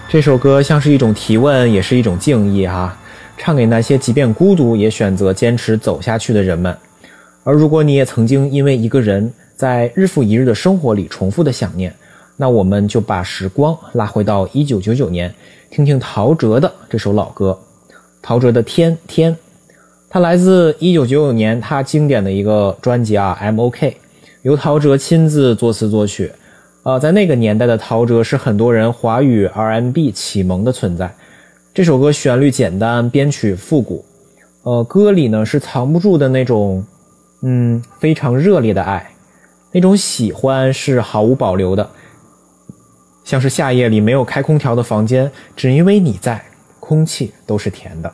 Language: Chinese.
这首歌像是一种提问，也是一种敬意哈，唱给那些即便孤独也选择坚持走下去的人们。而如果你也曾经因为一个人在日复一日的生活里重复的想念，那我们就把时光拉回到1999年，听听陶喆的这首老歌。陶喆的天天，它来自1999年他经典的一个专辑啊 MOK， 由陶喆亲自作词作曲。在那个年代的陶喆是很多人华语 R&B 启蒙的存在。这首歌旋律简单，编曲复古，歌里呢是藏不住的那种非常热烈的爱，那种喜欢是毫无保留的，像是夏夜里没有开空调的房间，只因为你在，空气都是甜的。